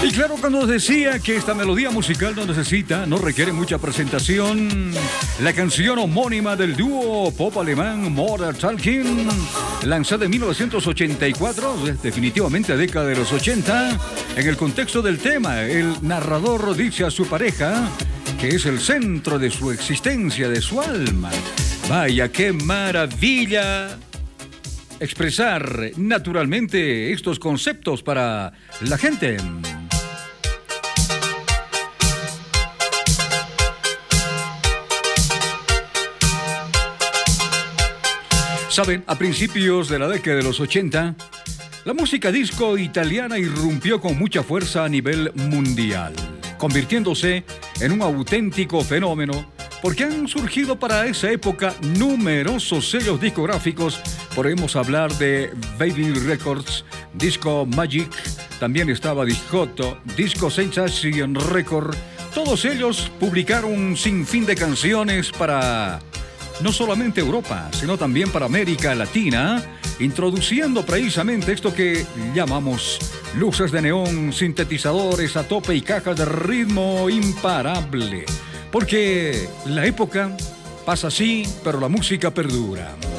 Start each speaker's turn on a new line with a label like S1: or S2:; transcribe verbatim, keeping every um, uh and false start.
S1: Y claro, cuando nos decía que esta melodía musical no necesita, no requiere mucha presentación, la canción homónima del dúo pop alemán Modern Talking, lanzada en mil novecientos ochenta y cuatro, definitivamente década de los ochenta, en el contexto del tema, el narrador dice a su pareja que es el centro de su existencia, de su alma. Vaya, qué maravilla expresar naturalmente estos conceptos para la gente. Saben, a principios de la década de los ochenta, la música disco italiana irrumpió con mucha fuerza a nivel mundial, convirtiéndose en un auténtico fenómeno, porque han surgido para esa época numerosos sellos discográficos. Podemos hablar de Baby Records, Disco Magic, también estaba Discotto, Disco Sensation Record. Todos ellos publicaron un sinfín de canciones para no solamente Europa, sino también para América Latina, introduciendo precisamente esto que llamamos luces de neón, sintetizadores a tope y cajas de ritmo imparable. Porque la época pasa así, pero la música perdura.